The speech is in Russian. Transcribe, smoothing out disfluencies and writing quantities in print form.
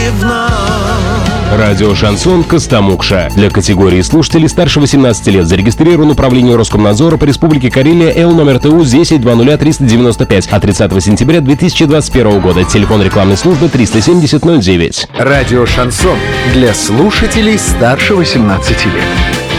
Ивановна. Радио «Шансон» Костомукша. Для категории слушателей старше 18 лет зарегистрирован управление Роскомнадзора по Республике Карелия Л номер ТУ 10-00-395 от 30 сентября 2021 года. Телефон рекламной службы 370 09. Радио «Шансон» для слушателей старше 18 лет.